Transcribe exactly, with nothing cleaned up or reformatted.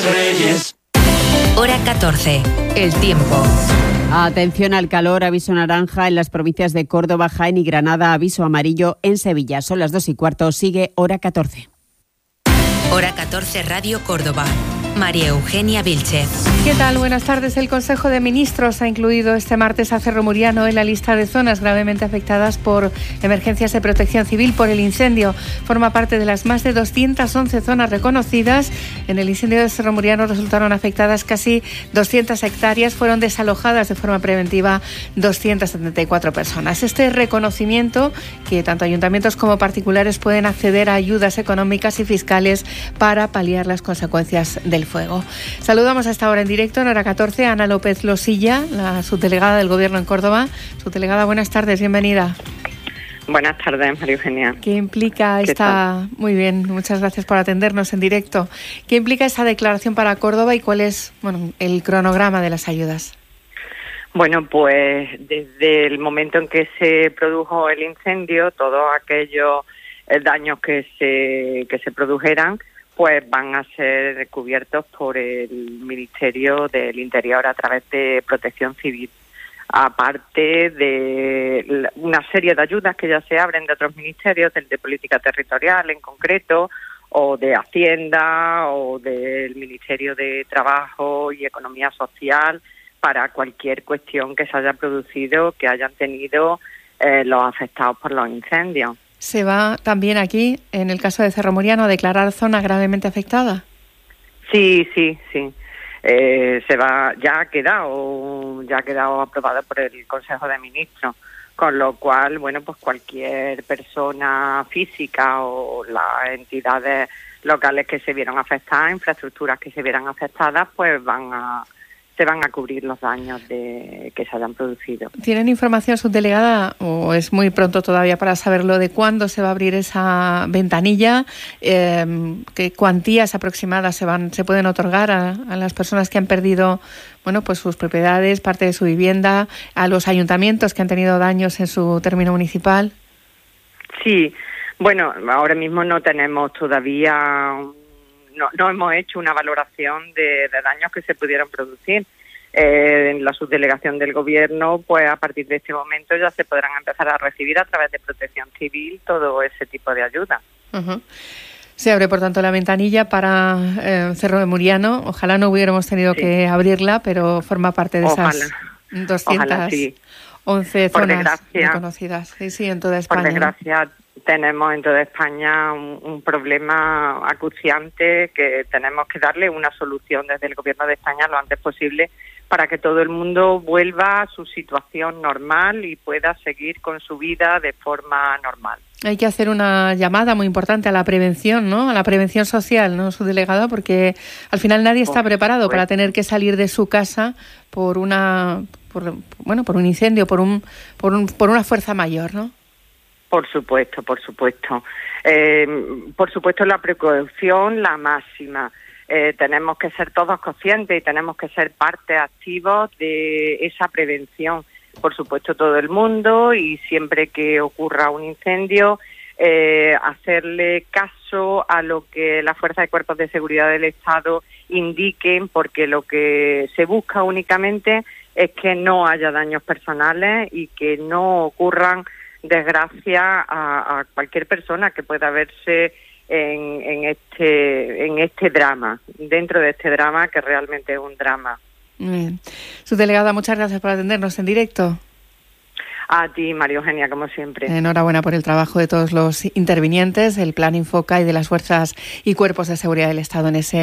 Reyes. Hora catorce. El tiempo. Atención al calor, aviso naranja en las provincias de Córdoba, Jaén y Granada, aviso amarillo en Sevilla. Son las dos y cuarto, sigue Hora catorce. Hora catorce, Radio Córdoba. María Eugenia Vilchez. ¿Qué tal? Buenas tardes. El Consejo de Ministros ha incluido este martes a Cerro Muriano en la lista de zonas gravemente afectadas por emergencias de protección civil por el incendio. Forma parte de las más de doscientas once zonas reconocidas. En el incendio de Cerro Muriano resultaron afectadas casi doscientas hectáreas. Fueron desalojadas de forma preventiva doscientas setenta y cuatro personas. Este reconocimiento, que tanto ayuntamientos como particulares pueden acceder a ayudas económicas y fiscales para paliar las consecuencias del fuego. Saludamos a esta hora en directo en Hora catorce a Ana López Losilla, la subdelegada del Gobierno en Córdoba. Subdelegada, buenas tardes, bienvenida. Buenas tardes, María Eugenia. ¿Qué implica ¿Qué esta... tal? Muy bien, muchas gracias por atendernos en directo. ¿Qué implica esta declaración para Córdoba y cuál es, bueno, el cronograma de las ayudas? Bueno, pues desde el momento en que se produjo el incendio, todos aquellos eh, daños que se que se produjeran, pues van a ser cubiertos por el Ministerio del Interior a través de Protección Civil. Aparte de una serie de ayudas que ya se abren de otros ministerios, del de Política Territorial en concreto, o de Hacienda, o del Ministerio de Trabajo y Economía Social, para cualquier cuestión que se haya producido, que hayan tenido eh, los afectados por los incendios. ¿Se va también aquí, en el caso de Cerro Muriano, a declarar zona gravemente afectada? Sí, sí, sí. Eh, se va, ya ha quedado, ya ha quedado aprobado por el Consejo de Ministros, con lo cual, bueno, pues cualquier persona física o las entidades locales que se vieran afectadas, infraestructuras que se vieran afectadas, pues van a se van a cubrir los daños de que se hayan producido. ¿Tienen información, subdelegada, o es muy pronto todavía para saberlo, de cuándo se va a abrir esa ventanilla? Eh, ¿Qué cuantías aproximadas se van se pueden otorgar a, a las personas que han perdido, bueno, pues sus propiedades, parte de su vivienda, a los ayuntamientos que han tenido daños en su término municipal? Sí, bueno, ahora mismo no tenemos todavía... No, no hemos hecho una valoración de, de daños que se pudieran producir. Eh, en la subdelegación del Gobierno, pues a partir de este momento ya se podrán empezar a recibir a través de Protección Civil todo ese tipo de ayuda. Uh-huh. Se abre, por tanto, la ventanilla para eh, Cerro de Muriano. Ojalá no hubiéramos tenido sí. que abrirla, pero forma parte de ojalá. esas doscientas once sí. zonas reconocidas. Sí, sí, en toda España. Por desgracia, tenemos en toda España un, un problema acuciante que tenemos que darle una solución desde el Gobierno de España lo antes posible para que todo el mundo vuelva a su situación normal y pueda seguir con su vida de forma normal. Hay que hacer una llamada muy importante a la prevención, ¿no? A la prevención social, ¿no, subdelegada? Porque al final nadie está preparado para tener que salir de su casa por una, por, bueno, por un incendio, por un, por un, por una fuerza mayor, ¿no? Por supuesto, por supuesto. Eh, por supuesto, la precaución, la máxima. Eh, tenemos que ser todos conscientes y tenemos que ser parte activos de esa prevención. Por supuesto, todo el mundo, y siempre que ocurra un incendio, eh, hacerle caso a lo que las fuerzas y cuerpos de seguridad del Estado indiquen, porque lo que se busca únicamente es que no haya daños personales y que no ocurran desgracia a, a cualquier persona que pueda verse en, en este en este drama, dentro de este drama que realmente es un drama. Bien. Subdelegada, muchas gracias por atendernos en directo. A ti, María Eugenia, como siempre. Enhorabuena por el trabajo de todos los intervinientes, el Plan Infoca y de las fuerzas y cuerpos de seguridad del Estado en ese